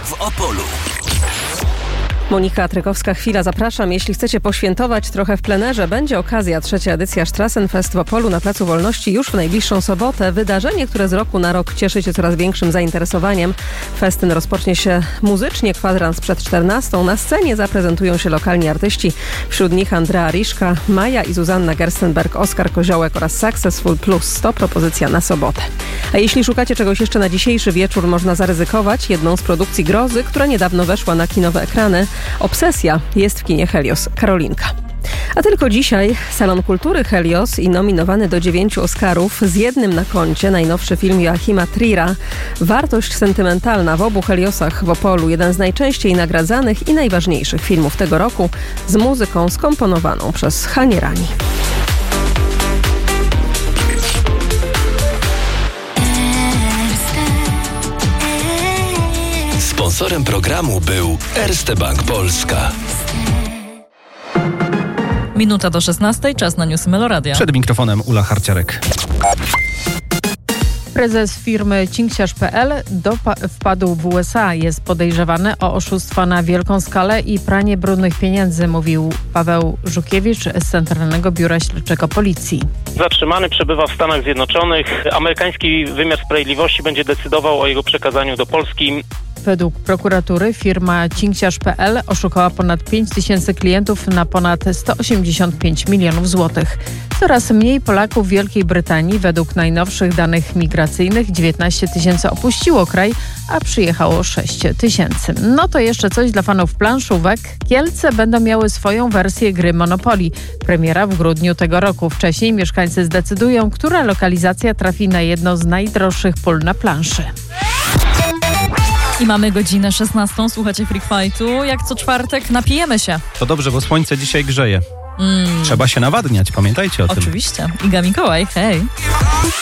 w Opolu. Monika Trykowska-Chwila, zapraszam. Jeśli chcecie poświętować trochę w plenerze, będzie okazja. 3. edycja Strassenfest w Opolu na Placu Wolności już w najbliższą sobotę. Wydarzenie, które z roku na rok cieszy się coraz większym zainteresowaniem. Festyn rozpocznie się muzycznie, kwadrans przed 14. Na scenie zaprezentują się lokalni artyści. Wśród nich Andrea Riszka, Maja i Zuzanna Gerstenberg, Oskar Koziołek oraz Successful Plus. To propozycja na sobotę. A jeśli szukacie czegoś jeszcze na dzisiejszy wieczór, można zaryzykować jedną z produkcji grozy, która niedawno weszła na kinowe ekrany. Obsesja jest w kinie Helios. Karolinka. A tylko dzisiaj Salon Kultury Helios i nominowany do 9 Oscarów z jednym na koncie najnowszy film Joachima Trira. Wartość sentymentalna w obu Heliosach w Opolu. Jeden z najczęściej nagradzanych i najważniejszych filmów tego roku z muzyką skomponowaną przez Hanię Rani. Sponsorem programu był Erste Bank Polska. Minuta do 16, czas na newsy Meloradia. Przed mikrofonem Ula Harciarek. Prezes firmy Cinkciarz.pl wpadł w USA. Jest podejrzewany o oszustwa na wielką skalę i pranie brudnych pieniędzy, mówił Paweł Żukiewicz z Centralnego Biura Śledczego Policji. Zatrzymany przebywa w Stanach Zjednoczonych. Amerykański wymiar sprawiedliwości będzie decydował o jego przekazaniu do Polski. Według prokuratury firma Cinkciarz.pl oszukała ponad 5 tysięcy klientów na ponad 185 milionów złotych. Coraz mniej Polaków w Wielkiej Brytanii. Według najnowszych danych migracyjnych 19 tysięcy opuściło kraj, a przyjechało 6 tysięcy. No to jeszcze coś dla fanów planszówek. Kielce będą miały swoją wersję gry Monopoly. Premiera w grudniu tego roku. Wcześniej mieszkańcy zdecydują, która lokalizacja trafi na jedno z najdroższych pól na planszy. I mamy godzinę 16. Słuchacie Freak Fightu. Jak co czwartek napijemy się. To dobrze, bo słońce dzisiaj grzeje. Trzeba się nawadniać, pamiętajcie o tym. Oczywiście. Iga Mikołaj, hej.